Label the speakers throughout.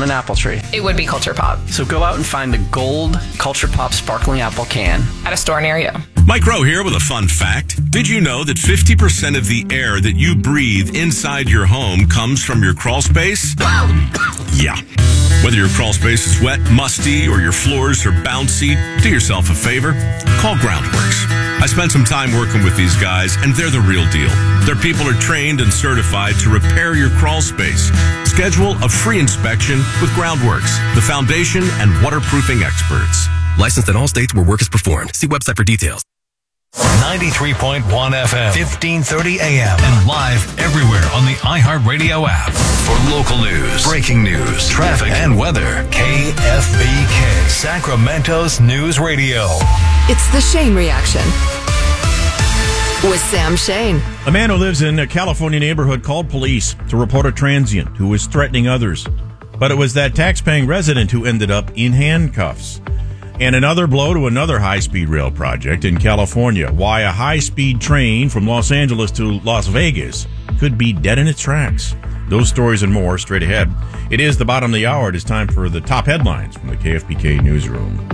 Speaker 1: on an apple tree?
Speaker 2: It would be Culture Pop.
Speaker 1: So go out and find the gold Culture Pop sparkling apple can
Speaker 2: at a store near you.
Speaker 3: Mike Rowe here with a fun fact. Did you know that 50% of the air that you breathe inside your home comes from your crawl space? Yeah. Whether your crawl space is wet, musty, or your floors are bouncy, do yourself a favor. Call Groundworks. I spent some time working with these guys, and they're the real deal. Their people are trained and certified to repair your crawl space. Schedule a free inspection with Groundworks, the foundation and waterproofing experts.
Speaker 4: Licensed in all states where work is performed. See website for details.
Speaker 5: 93.1 FM, 1530 AM, and live everywhere on the iHeartRadio app. For local news, breaking news, traffic, and weather, KFBK, Sacramento's News Radio.
Speaker 6: It's the Shane Reaction with Sam Shane.
Speaker 7: A man who lives in a California neighborhood called police to report a transient who was threatening others. But it was that tax-paying resident who ended up in handcuffs. And another blow to another high-speed rail project in California. Why a high-speed train from Los Angeles to Las Vegas could be dead in its tracks. Those stories and more straight ahead. It is the bottom of the hour. It is time for the top headlines from the KFBK Newsroom.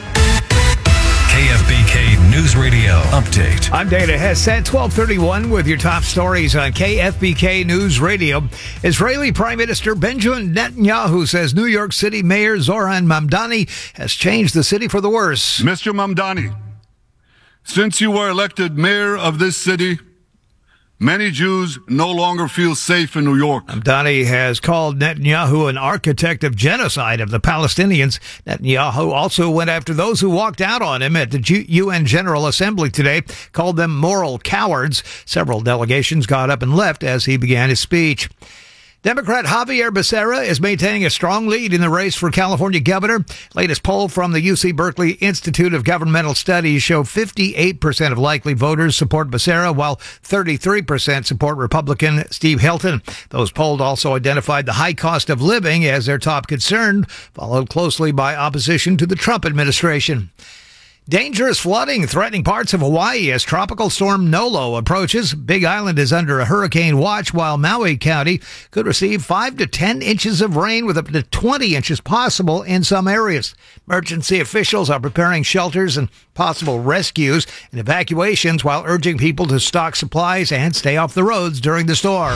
Speaker 5: KFBK News Radio Update.
Speaker 8: I'm Dana Hess at 12:31 with your top stories on KFBK News Radio. Israeli Prime Minister Benjamin Netanyahu says New York City Mayor Zohran Mamdani has changed the city for the worse.
Speaker 9: Mr. Mamdani, since you were elected mayor of this city, many Jews no longer feel safe in New York.
Speaker 8: Mamdani has called Netanyahu an architect of genocide of the Palestinians. Netanyahu also went after those who walked out on him at the UN General Assembly today, called them moral cowards. Several delegations got up and left as he began his speech. Democrat Javier Becerra is maintaining a strong lead in the race for California governor. Latest poll from the UC Berkeley Institute of Governmental Studies show 58% of likely voters support Becerra, while 33% support Republican Steve Hilton. Those polled also identified the high cost of living as their top concern, followed closely by opposition to the Trump administration. Dangerous flooding threatening parts of Hawaii as Tropical Storm Nolo approaches. Big Island is under a hurricane watch, while Maui County could receive 5 to 10 inches of rain with up to 20 inches possible in some areas. Emergency officials are preparing shelters and possible rescues and evacuations while urging people to stock supplies and stay off the roads during the storm.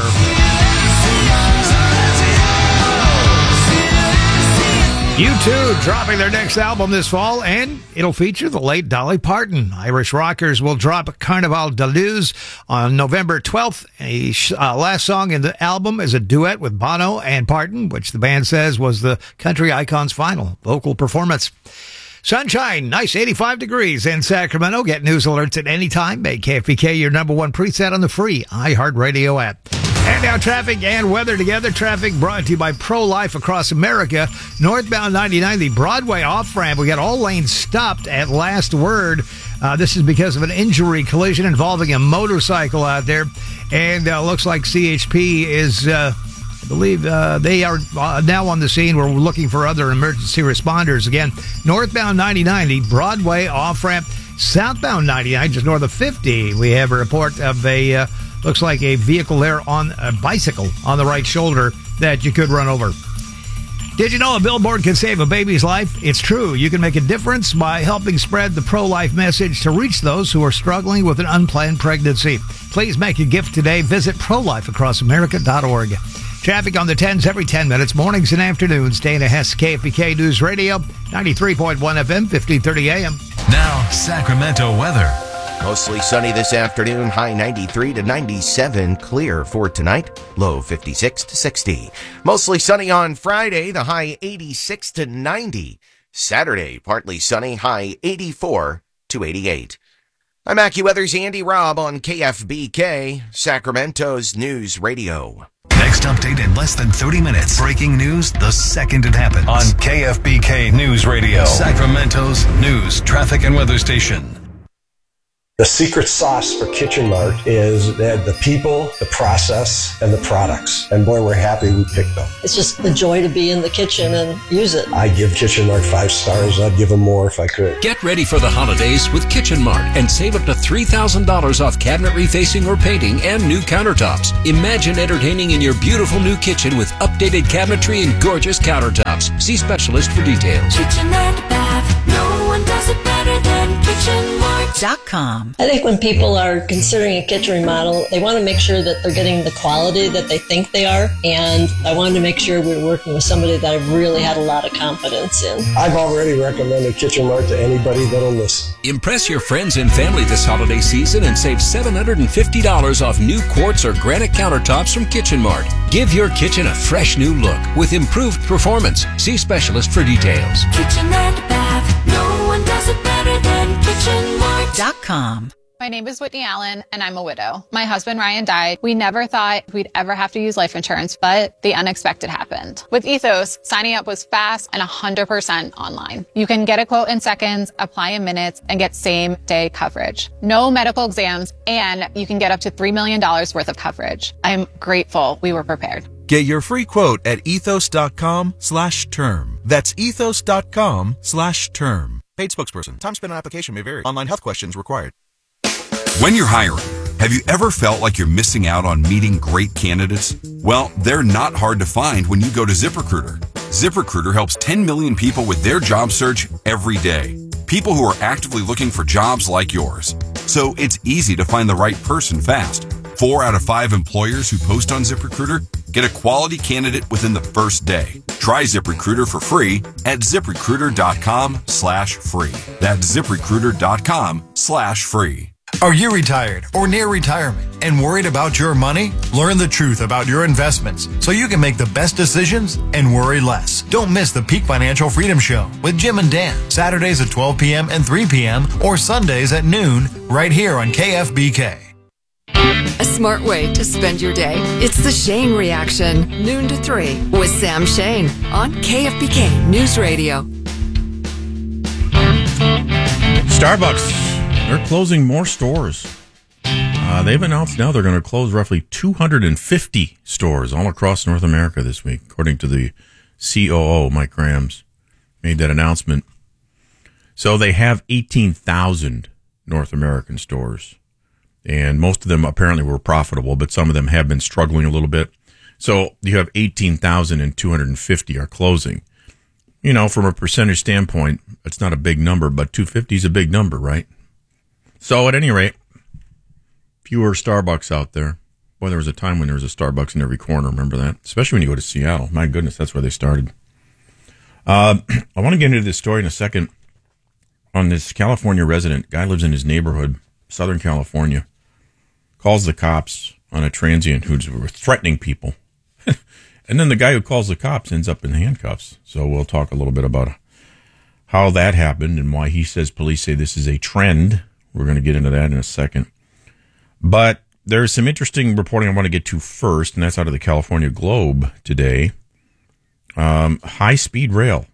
Speaker 8: U2 dropping their next album this fall, and it'll feature the late Dolly Parton. Irish rockers will drop Carnival de Luz on November 12th. A last song in the album is a duet with Bono and Parton, which the band says was the country icon's final vocal performance. Sunshine, nice 85 degrees in Sacramento. Get news alerts at any time. Make KFBK your number one preset on the free iHeartRadio app. And now traffic and weather together. Traffic brought to you by Pro-Life across America. Northbound 99, the Broadway off-ramp. We got all lanes stopped at Last Word. This is because of an injury collision involving a motorcycle out there. And looks like CHP is, I believe, they are now on the scene. We're looking for other emergency responders. Again, northbound 99, the Broadway off-ramp. Southbound 99, just north of 50. We have a report of a... looks like a vehicle there on a bicycle on the right shoulder that you could run over. Did you know a billboard can save a baby's life? It's true. You can make a difference by helping spread the pro-life message to reach those who are struggling with an unplanned pregnancy. Please make a gift today. Visit prolifeacrossamerica.org. Traffic on the 10s every 10 minutes, mornings and afternoons. Dana Hess, KFBK News Radio, 93.1 FM, 1530 AM.
Speaker 5: Now, Sacramento weather.
Speaker 10: Mostly sunny this afternoon, high 93 to 97, clear for tonight, low 56 to 60. Mostly sunny on Friday, the high 86 to 90. Saturday, partly sunny, high 84 to 88. I'm AccuWeather's Andy Robb on KFBK, Sacramento's News Radio.
Speaker 5: Next update in less than 30 minutes. Breaking news the second it happens. On KFBK News Radio, Sacramento's news, traffic, and weather station.
Speaker 2: The secret sauce for Kitchen Mart is the people, the process, and the products. And boy, we're happy we picked them.
Speaker 11: It's just a joy to be in the kitchen and use it.
Speaker 2: I give Kitchen Mart 5 stars. I'd give them more if I could.
Speaker 12: Get ready for the holidays with Kitchen Mart and save up to $3,000 off cabinet refacing or painting and new countertops. Imagine entertaining in your beautiful new kitchen with updated cabinetry and gorgeous countertops. See specialist for details.
Speaker 13: Kitchen and bath. No one does it better than KitchenMart.com.
Speaker 11: I think when people are considering a kitchen remodel, they want to make sure that they're getting the quality that they think they are. And I wanted to make sure we were working with somebody that I really had a lot of confidence in.
Speaker 2: I've already recommended Kitchen Mart to anybody that'll listen.
Speaker 12: Impress your friends and family this holiday season and save $750 off new quartz or granite countertops from Kitchen Mart. Give your kitchen a fresh new look with improved performance. See specialist for details.
Speaker 13: Kitchen and bath. No one does it better than KitchenMart.com.
Speaker 14: My name is Whitney Allen, and I'm a widow. My husband, Ryan, died. We never thought we'd ever have to use life insurance, but the unexpected happened. With Ethos, signing up was fast and 100% online. You can get a quote in seconds, apply in minutes, and get same-day coverage. No medical exams, and you can get up to $3 million worth of coverage. I'm grateful we were prepared.
Speaker 15: Get your free quote at ethos.com/term. That's ethos.com/term. Paid spokesperson. Time spent on application may vary. Online health questions required.
Speaker 16: When you're hiring, have you ever felt like you're missing out on meeting great candidates? Well, they're not hard to find when you go to ZipRecruiter. ZipRecruiter helps 10 million people with their job search every day. People who are actively looking for jobs like yours. So it's easy to find the right person fast. 4 out of 5 employers who post on ZipRecruiter get a quality candidate within the first day. Try ZipRecruiter for free at ZipRecruiter.com/free. That's ZipRecruiter.com/free.
Speaker 5: Are you retired or near retirement and worried about your money? Learn the truth about your investments so you can make the best decisions and worry less. Don't miss the Peak Financial Freedom Show with Jim and Dan, Saturdays at 12 p.m. and 3 p.m. or Sundays at noon right here on KFBK.
Speaker 6: A smart way to spend your day. It's the Shane Reaction, noon to 3 with Sam Shane on KFBK News Radio.
Speaker 7: Starbucks, they're closing more stores. They've announced now they're going to close roughly 250 stores all across North America this week, according to the COO, Mike Grams, made that announcement. So they have 18,000 North American stores, and most of them apparently were profitable, but some of them have been struggling a little bit. So you have 18,250 are closing. You know, from a percentage standpoint, it's not a big number, but 250 is a big number, right? So at any rate, fewer Starbucks out there. Boy, there was a time when there was a Starbucks in every corner. Remember that? Especially when you go to Seattle. My goodness, that's where they started. I want to get into this story in a second on this California resident. Guy lives in his neighborhood, Southern California, calls the cops on a transient who's threatening people. And then the guy who calls the cops ends up in handcuffs. So we'll talk a little bit about how that happened and why he says police say this is a trend. We're going to get into that in a second. But there's some interesting reporting I want to get to first, and that's out of the California Globe today. High-speed rail.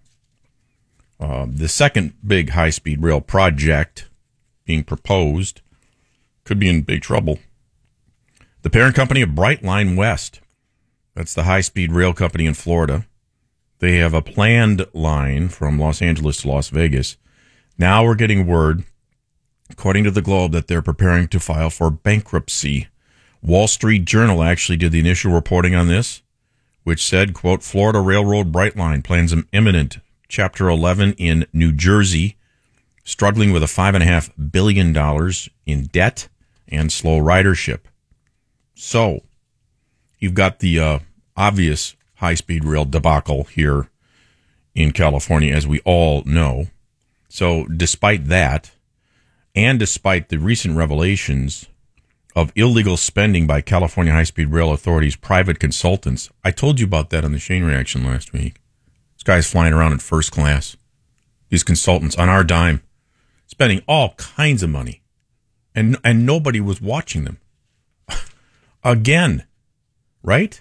Speaker 7: The second big high-speed rail project being proposed could be in big trouble. The parent company of Brightline West, that's the high-speed rail company in Florida. They have a planned line from Los Angeles to Las Vegas. Now we're getting word, according to the Globe, that they're preparing to file for bankruptcy. Wall Street Journal actually did the initial reporting on this, which said, quote, Florida Railroad Brightline plans an imminent Chapter 11 in New Jersey, struggling with a $5.5 billion in debt and slow ridership. So, you've got the obvious high-speed rail debacle here in California, as we all know. So, despite that, and despite the recent revelations of illegal spending by California High-Speed Rail Authority's private consultants, I told you about that on the Shane Reaction last week. This guy's flying around in first class. These consultants on our dime, spending all kinds of money, and nobody was watching them. Again, right?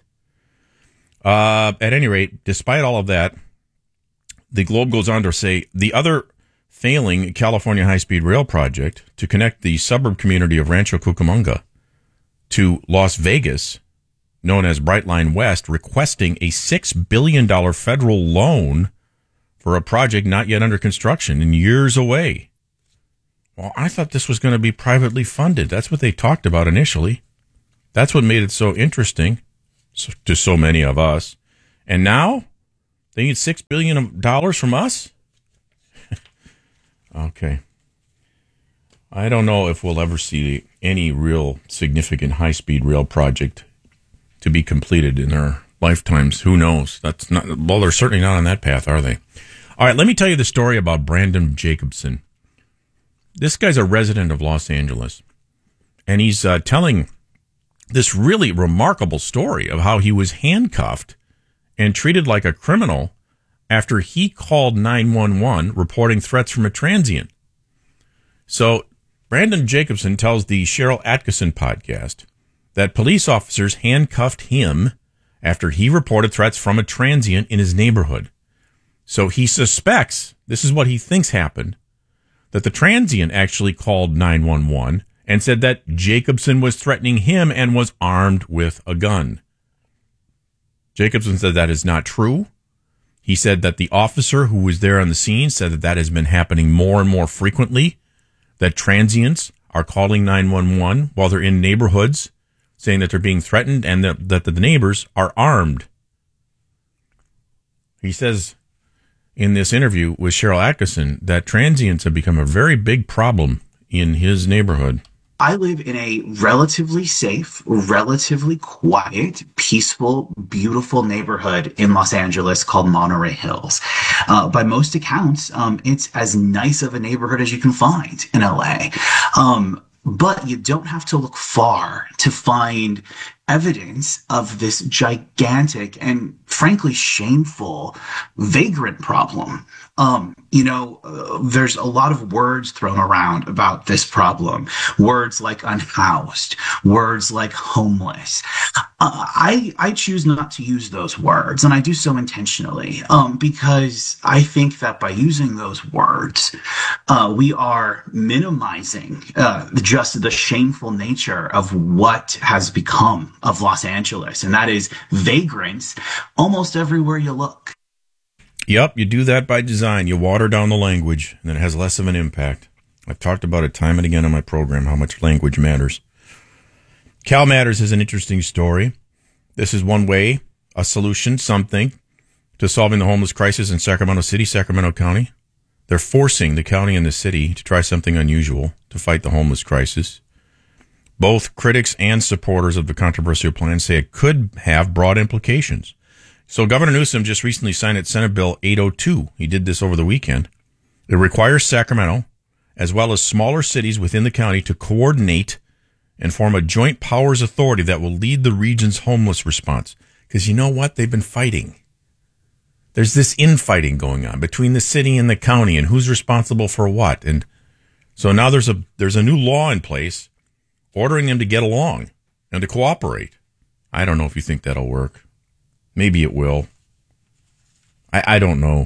Speaker 7: At any rate, despite all of that, the Globe goes on to say the other failing California high-speed rail project to connect the suburb community of Rancho Cucamonga to Las Vegas, known as Brightline West, requesting a $6 billion federal loan for a project not yet under construction and years away. Well, I thought this was going to be privately funded. That's what they talked about initially. That's what made it so interesting to so many of us. And now they need $6 billion from us? Okay. I don't know if we'll ever see any real significant high-speed rail project to be completed in our lifetimes. Who knows? That's not. Well, they're certainly not on that path, are they? All right, let me tell you the story about Brandon Jacobson. This guy's a resident of Los Angeles, and he's telling this really remarkable story of how he was handcuffed and treated like a criminal after he called 911 reporting threats from a transient. So Brandon Jacobson tells the Cheryl Atkinson podcast that police officers handcuffed him after he reported threats from a transient in his neighborhood. So he suspects, this is what he thinks happened, that the transient actually called 911 and said that Jacobson was threatening him and was armed with a gun. Jacobson said that is not true. He said that the officer who was there on the scene said that that has been happening more and more frequently, that transients are calling 911 while they're in neighborhoods, saying that they're being threatened and that the neighbors are armed. He says in this interview with Cheryl Atkinson that transients have become a very big problem in his neighborhood.
Speaker 17: I live in a relatively safe, relatively quiet, peaceful, beautiful neighborhood in Los Angeles called Monterey Hills. By most accounts, it's as nice of a neighborhood as you can find in LA. But you don't have to look far to find evidence of this gigantic and frankly shameful vagrant problem. There's a lot of words thrown around about this problem. Words like unhoused, words like homeless. I choose not to use those words, and I do so intentionally, because I think that by using those words, we are minimizing just the shameful nature of what has become of Los Angeles, and that is vagrants almost everywhere you look.
Speaker 7: Yep, you do that by design. You water down the language, and then it has less of an impact. I've talked about it time and again on my program, how much language matters. Cal Matters is an interesting story. This is one way, a solution, something, to solving the homeless crisis in Sacramento City, Sacramento County. They're forcing the county and the city to try something unusual to fight the homeless crisis. Both critics and supporters of the controversial plan say it could have broad implications. So Governor Newsom just recently signed Senate Bill 802. He did this over the weekend. It requires Sacramento, as well as smaller cities within the county, to coordinate and form a joint powers authority that will lead the region's homeless response. Because you know what? They've been fighting. There's this infighting going on between the city and the county and who's responsible for what. And so now there's a new law in place ordering them to get along and to cooperate. I don't know if you think that'll work. Maybe it will. I don't know.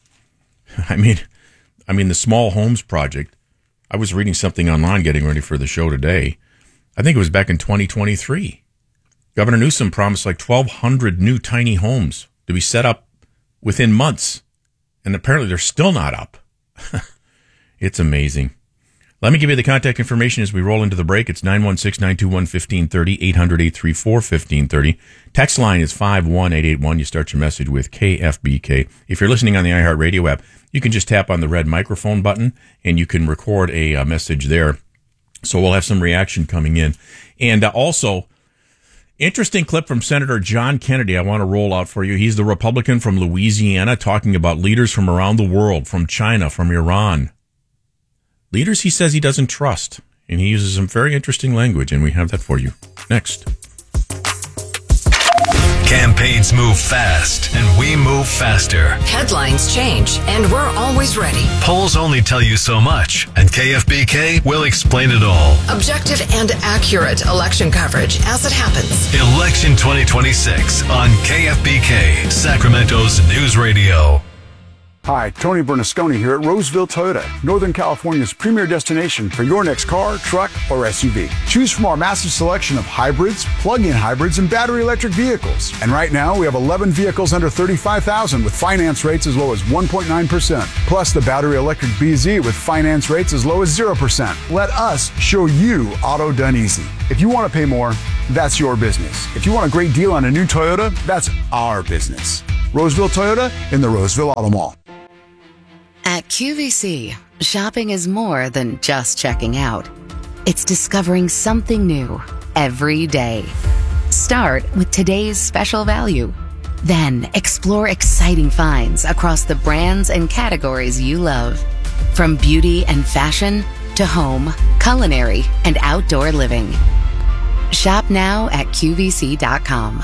Speaker 7: I mean, the Small Homes Project, I was reading something online getting ready for the show today. I think it was back in 2023. Governor Newsom promised like 1,200 new tiny homes to be set up within months. And apparently they're still not up. It's amazing. Let me give you the contact information as we roll into the break. It's 916-921-1530, 800-834-1530. Text line is 51881. You start your message with KFBK. If you're listening on the iHeartRadio app, you can just tap on the red microphone button and you can record a message there. So we'll have some reaction coming in. And also, interesting clip from Senator John Kennedy I want to roll out for you. He's the Republican from Louisiana talking about leaders from around the world, from China, from Iran. Leaders he says he doesn't trust, and he uses some very interesting language, and we have that for you next.
Speaker 5: Campaigns move fast, and we move faster.
Speaker 6: Headlines change, and we're always ready.
Speaker 5: Polls only tell you so much, and KFBK will explain it all.
Speaker 6: Objective and accurate election coverage as it happens.
Speaker 5: Election 2026 on KFBK, Sacramento's news radio.
Speaker 18: Hi, Tony Bernasconi here at Roseville Toyota, Northern California's premier destination for your next car, truck, or SUV. Choose from our massive selection of hybrids, plug-in hybrids, and battery electric vehicles. And right now, we have 11 vehicles under $35,000 with finance rates as low as 1.9%. Plus the battery electric BZ with finance rates as low as 0%. Let us show you auto done easy. If you want to pay more, that's your business. If you want a great deal on a new Toyota, that's our business. Roseville Toyota in the Roseville Auto Mall.
Speaker 19: At QVC, shopping is more than just checking out. It's discovering something new every day. Start with today's special value. Then explore exciting finds across the brands and categories you love. From beauty and fashion to home, culinary, and outdoor living. Shop now at QVC.com.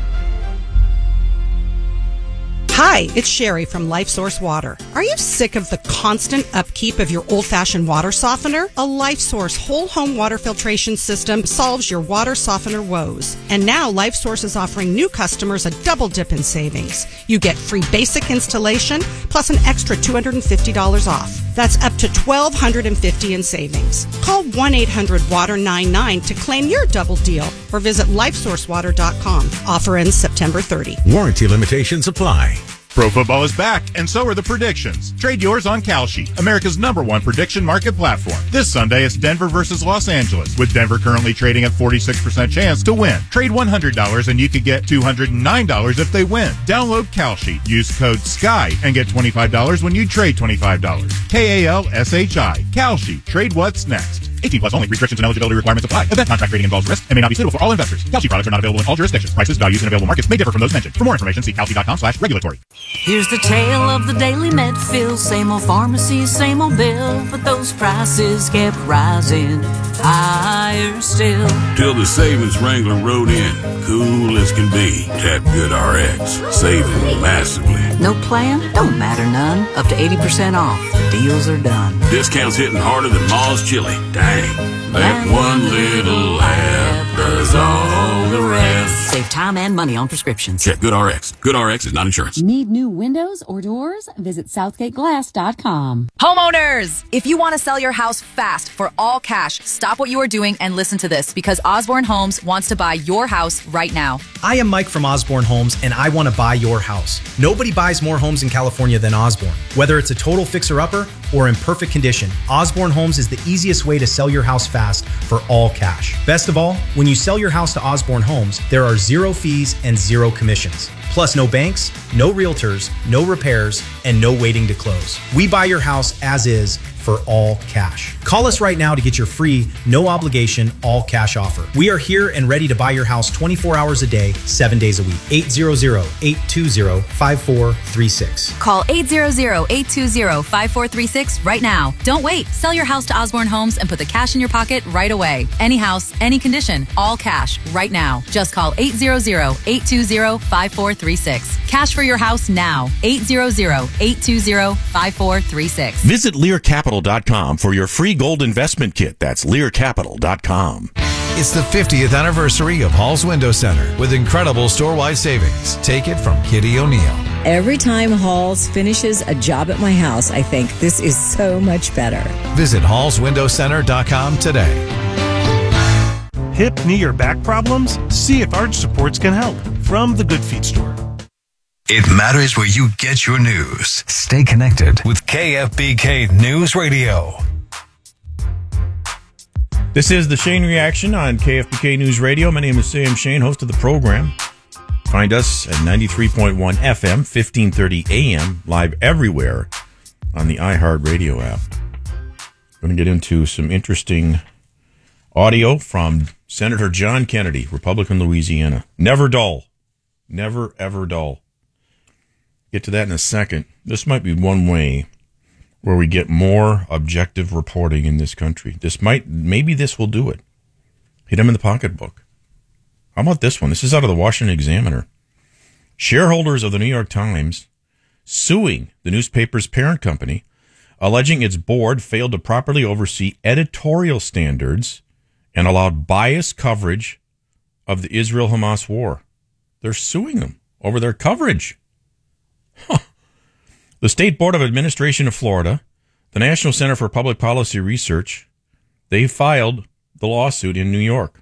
Speaker 20: Hi, it's Sherry from LifeSource Water. Are you sick of the constant upkeep of your old-fashioned water softener? A LifeSource whole home water filtration system solves your water softener woes. And now LifeSource is offering new customers a double dip in savings. You get free basic installation plus an extra $250 off. That's up to $1,250 in savings. Call 1-800-WATER-99 to claim your double deal or visit lifesourcewater.com. Offer ends September 30.
Speaker 21: Warranty limitations apply. Pro football is back, and so are the predictions. Trade yours on Kalshi, America's #1 prediction market platform. This Sunday, it's Denver versus Los Angeles, with Denver currently trading at 46% chance to win. Trade $100 and you could get $209 if they win. Download Kalshi, use code SKY, and get $25 when you trade $25. KALSHI. Kalshi. Trade what's next. 18 plus only. Restrictions and eligibility requirements apply. Event contract trading involves risk and may not be suitable for all investors. Kalshi products are not available in all jurisdictions. Prices, values, and available markets may differ from those mentioned. For more information, see kalshi.com/regulatory.
Speaker 13: Here's the tale of the daily Medfield. Same old pharmacy, same old bill, but those prices kept rising higher still.
Speaker 22: Till the savings Wrangler rode in, cool as can be. Tap GoodRx, saving massively.
Speaker 23: No plan? Don't matter none. Up to 80% off. Deals are done.
Speaker 22: Discounts hitting harder than Ma's chili. Dang, that one little app does all the rest.
Speaker 23: Save time and money on prescriptions.
Speaker 22: Check GoodRx. GoodRx is not insurance.
Speaker 24: Need new windows or doors? Visit SouthgateGlass.com.
Speaker 25: Homeowners, if you want to sell your house fast for all cash, stop what you are doing and listen to this, because Osborne Homes wants to buy your house right now.
Speaker 26: I am Mike from Osborne Homes, and I want to buy your house. Nobody buys more homes in California than Osborne. Whether it's a total fixer-upper or in perfect condition, Osborne Homes is the easiest way to sell your house fast for all cash. Best of all, when you sell your house to Osborne Homes, there are 0 fees and 0 commissions. Plus no banks, no realtors, no repairs, and no waiting to close. We buy your house as is for all cash. Call us right now to get your free, no obligation, all cash offer. We are here and ready to buy your house 24 hours a day, 7 days a week. 800-820-5436.
Speaker 25: Call 800-820-5436 right now. Don't wait. Sell your house to Osborne Homes and put the cash in your pocket right away. Any house, any condition, all cash right now. Just call 800-820-5436. Cash for your house now. 800-820-5436.
Speaker 27: Visit LearCapital.com for your free gold investment kit. That's LearCapital.com.
Speaker 28: It's the 50th anniversary of Hall's Window Center with incredible store-wide savings. Take it from Kitty O'Neill.
Speaker 29: Every time Hall's finishes a job at my house, I think this is so much better.
Speaker 28: Visit hallswindowcenter.com today.
Speaker 30: Hip, knee, or back problems? See if Arch Supports can help. From the Good Feet Store.
Speaker 5: It matters where you get your news. Stay connected with KFBK News Radio.
Speaker 7: This is the Shane Reaction on KFBK News Radio. My name is Sam Shane, host of the program. Find us at 93.1 FM, 1530 AM, live everywhere on the iHeartRadio app. We're going to get into some interesting audio from Senator John Kennedy, Republican, Louisiana. Never dull. Never, ever dull. Get to that in a second. This might be one way where we get more objective reporting in this country. Maybe this will do it. Hit him in the pocketbook. How about this one? This is out of the Washington Examiner. Shareholders of the New York Times suing the newspaper's parent company, alleging its board failed to properly oversee editorial standards and allowed biased coverage of the Israel-Hamas war. They're suing them over their coverage. Huh. The State Board of Administration of Florida, the National Center for Public Policy Research, they filed the lawsuit in New York.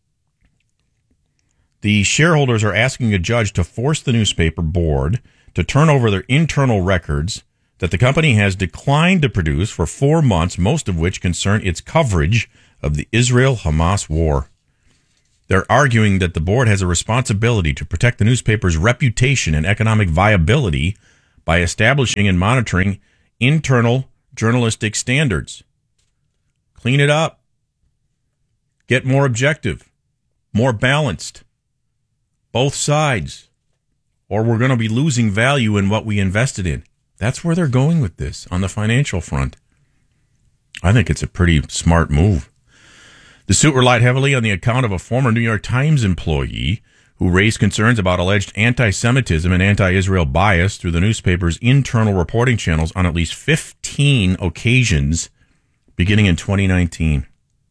Speaker 7: The shareholders are asking a judge to force the newspaper board to turn over their internal records that the company has declined to produce for 4 months, most of which concern its coverage of the Israel-Hamas war. They're arguing that the board has a responsibility to protect the newspaper's reputation and economic viability by establishing and monitoring internal journalistic standards. Clean it up. Get more objective, more balanced. Both sides. Or we're going to be losing value in what we invested in. That's where they're going with this on the financial front. I think it's a pretty smart move. The suit relied heavily on the account of a former New York Times employee who raised concerns about alleged anti-Semitism and anti-Israel bias through the newspaper's internal reporting channels on at least 15 occasions beginning in 2019.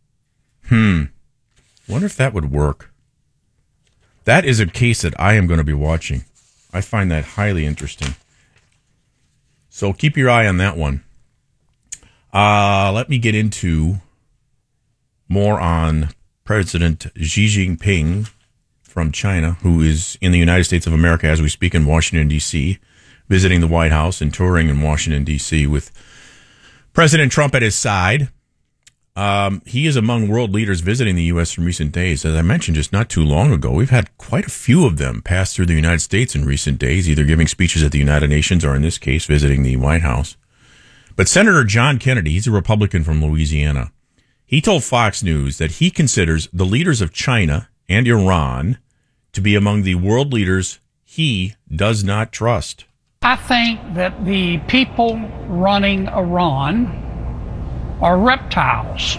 Speaker 7: Wonder if that would work. That is a case that I am going to be watching. I find that highly interesting. So keep your eye on that one. Let me get into more on President Xi Jinping from China, who is in the United States of America as we speak in Washington, D.C., visiting the White House and touring in Washington, D.C. with President Trump at his side. He is among world leaders visiting the U.S. in recent days. As I mentioned just not too long ago, we've had quite a few of them pass through the United States in recent days, either giving speeches at the United Nations or, in this case, visiting the White House. But Senator John Kennedy, he's a Republican from Louisiana, he told Fox News that he considers the leaders of China and Iran to be among the world leaders he does not trust.
Speaker 1: I think that the people running Iran are reptiles.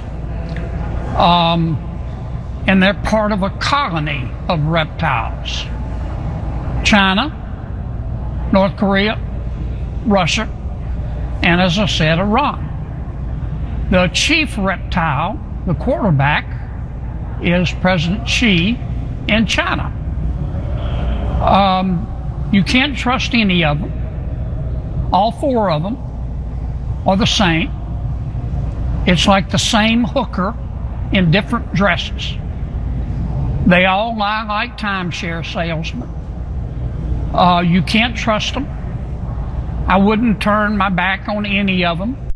Speaker 1: And they're part of a colony of reptiles. China, North Korea, Russia, and as I said, Iran. The chief reptile, the quarterback, is President Xi in China. You can't trust any of them. All four of them are the same. It's like the same hooker in different dresses. They all lie like timeshare salesmen. You can't trust them. I wouldn't turn my back on any of them.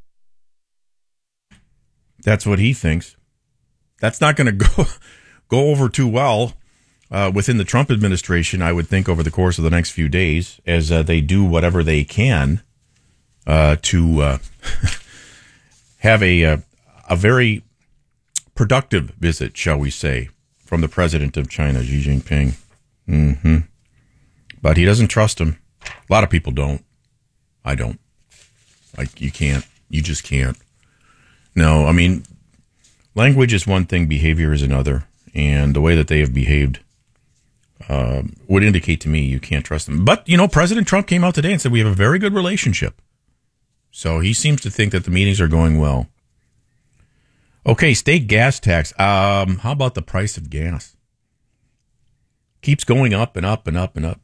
Speaker 7: That's what he thinks. That's not going to go over too well within the Trump administration, I would think, over the course of the next few days, as they do whatever they can to have a very productive visit, shall we say, from the president of China, Xi Jinping. But he doesn't trust him. A lot of people don't. I don't. Like, you can't. You just can't. No, I mean, language is one thing, behavior is another. And the way that they have behaved would indicate to me you can't trust them. But, you know, President Trump came out today and said we have a very good relationship. So he seems to think that the meetings are going well. Okay, state gas tax. How about the price of gas? Keeps going up and up and up and up.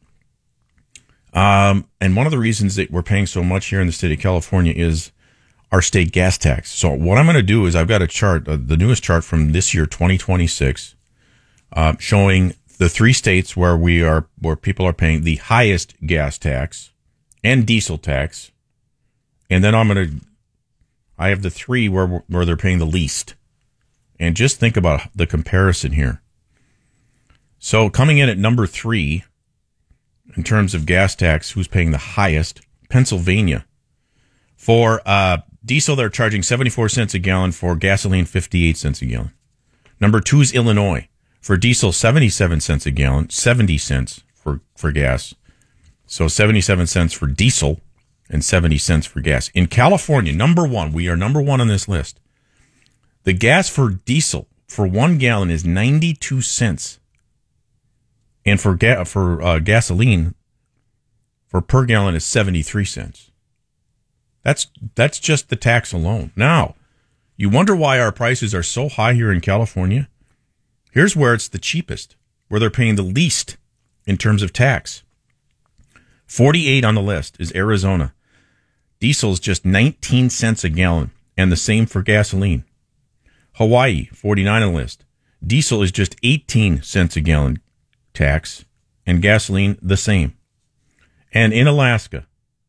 Speaker 7: And one of the reasons that we're paying so much here in the state of California is our state gas tax. So what I'm going to do is I've got a chart, the newest chart from this year, 2026, showing the three states where people are paying the highest gas tax and diesel tax. And then I have the three where they're paying the least. And just think about the comparison here. So coming in at number 3 in terms of gas tax, who's paying the highest? Pennsylvania. For diesel, they're charging 74 cents a gallon. For gasoline, 58 cents a gallon. Number 2 is Illinois. For diesel, 77 cents a gallon, 70 cents for gas. So 77 cents for diesel and 70 cents for gas. In California, number 1, we are number 1 on this list. The gas for diesel for 1 gallon is 92 cents. And for gasoline, for per gallon is 73 cents. That's just the tax alone. Now, you wonder why our prices are so high here in California? Here's where it's the cheapest, where they're paying the least in terms of tax. 48 on the list is Arizona. Diesel is just 19 cents a gallon, and the same for gasoline. Hawaii, 49 on the list. Diesel is just 18 cents a gallon tax, and gasoline the same. And in Alaska,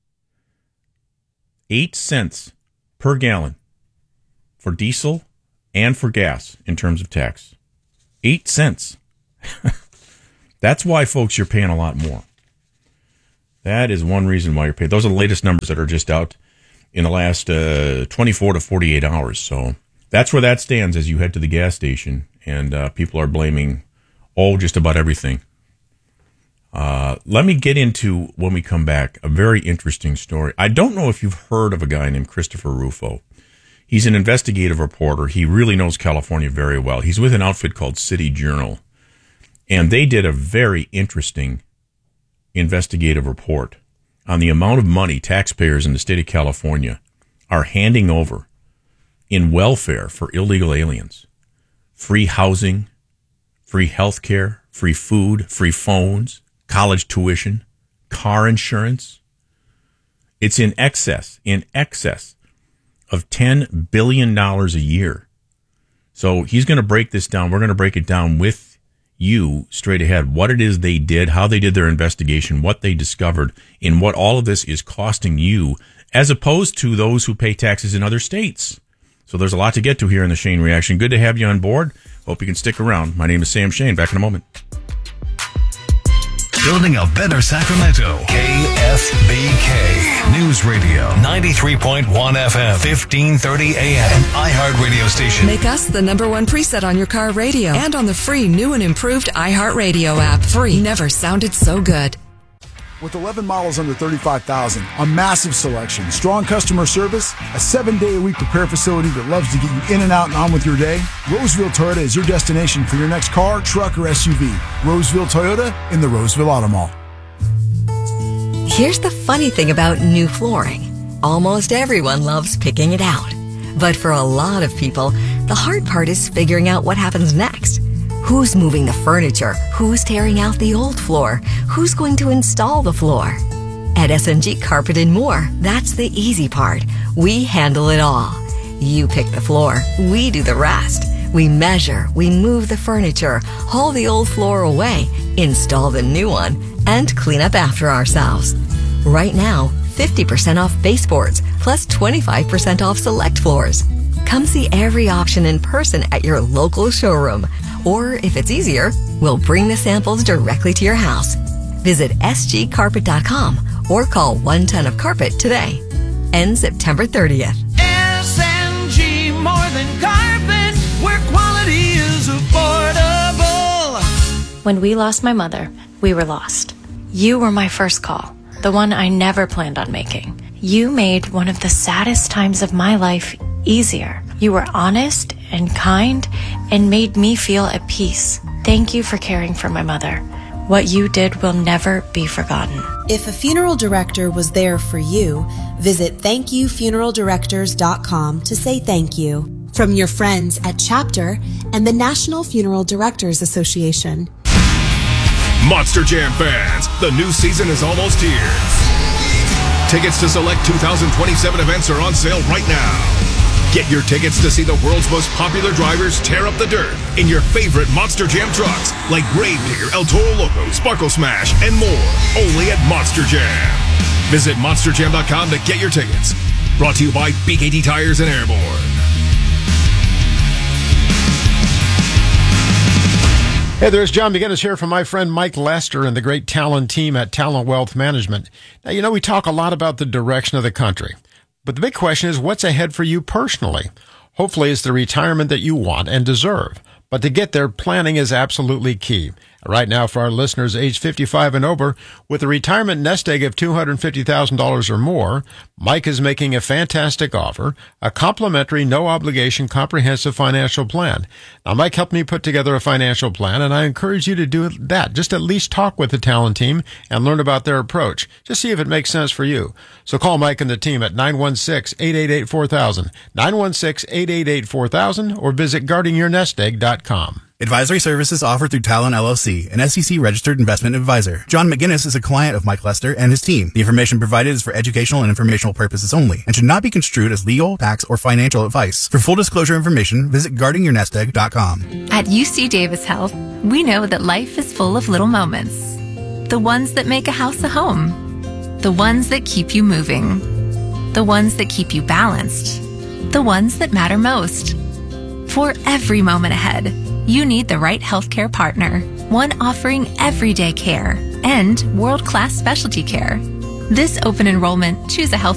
Speaker 7: 8 cents per gallon for diesel and for gas in terms of tax. 8 cents. That's why, folks, you're paying a lot more. That is one reason why you're paying. Those are the latest numbers that are just out in the last 24 to 48 hours. So that's where that stands as you head to the gas station, and people are blaming just about everything. Let me get into, when we come back, a very interesting story. I don't know if you've heard of a guy named Christopher Rufo. He's an investigative reporter. He really knows California very well. He's with an outfit called City Journal, and they did a very interesting investigative report on the amount of money taxpayers in the state of California are handing over in welfare for illegal aliens. Free housing, free health care, free food, free phones, college tuition, car insurance. It's in excess of $10 billion a year. So he's going to break this down. We're going to break it down with you straight ahead, what it is they did, how they did their investigation, what they discovered, and what all of this is costing you, as opposed to those who pay taxes in other states. So there's a lot to get to here in the Shane Reaction. Good to have you on board. Hope you can stick around. My name is Sam Shane. Back in a moment.
Speaker 5: Building a better Sacramento. KFBK News Radio. 93.1 FM. 1530 AM. An iHeart radio station.
Speaker 6: Make us the #1 preset on your car radio and on the free new and improved iHeartRadio app. Free. Never sounded so good.
Speaker 18: With 11 models under $35,000, a massive selection, strong customer service, a 7-day-a-week repair facility that loves to get you in and out and on with your day, Roseville Toyota is your destination for your next car, truck, or SUV. Roseville Toyota in the Roseville Auto Mall.
Speaker 2: Here's the funny thing about new flooring. Almost everyone loves picking it out. But for a lot of people, the hard part is figuring out what happens next. Who's moving the furniture? Who's tearing out the old floor? Who's going to install the floor? At SNG Carpet and More, that's the easy part. We handle it all. You pick the floor, we do the rest. We measure, we move the furniture, haul the old floor away, install the new one, and clean up after ourselves. Right now, 50% off baseboards, plus 25% off select floors. Come see every option in person at your local showroom. Or if it's easier, we'll bring the samples directly to your house. Visit sgcarpet.com or call 1-ton of carpet today. Ends September 30th.
Speaker 3: SNG, more than carpet, where quality is affordable.
Speaker 4: When we lost my mother, we were lost. You were my first call, the one I never planned on making. You made one of the saddest times of my life easier. You were honest and kind and made me feel at peace. Thank you for caring for my mother. What you did will never be forgotten.
Speaker 8: If a funeral director was there for you, visit thankyoufuneraldirectors.com to say thank you. From your friends at Chapter and the National Funeral Directors Association.
Speaker 9: Monster Jam fans, the new season is almost here. Tickets to select 2027 events are on sale right now. Get your tickets to see the world's most popular drivers tear up the dirt in your favorite Monster Jam trucks like Gravedigger, El Toro Loco, Sparkle Smash, and more. Only at Monster Jam. Visit monsterjam.com to get your tickets. Brought to you by BKT Tires and Airborne.
Speaker 10: Hey, there's John McGinnis here from my friend Mike Lester and the great Talent team at Talent Wealth Management. Now, you know, we talk a lot about the direction of the country. But the big question is, what's ahead for you personally? Hopefully, it's the retirement that you want and deserve. But to get there, planning is absolutely key. Right now, for our listeners age 55 and over, with a retirement nest egg of $250,000 or more, Mike is making a fantastic offer, a complimentary, no-obligation, comprehensive financial plan. Now, Mike helped me put together a financial plan, and I encourage you to do that. Just at least talk with the Talent team and learn about their approach. Just see if it makes sense for you. So call Mike and the team at 916-888-4000, 916-888-4000, or visit guardingyournestegg.com.
Speaker 11: Advisory services offered through Talon LLC, an SEC-registered investment advisor. John McGinnis is a client of Mike Lester and his team. The information provided is for educational and informational purposes only and should not be construed as legal, tax, or financial advice. For full disclosure information, visit guardingyournestegg.com.
Speaker 12: At UC Davis Health, we know that life is full of little moments. The ones that make a house a home. The ones that keep you moving. The ones that keep you balanced. The ones that matter most. For every moment ahead, you need the right healthcare partner, one offering everyday care and world-class specialty care. This open enrollment, choose a health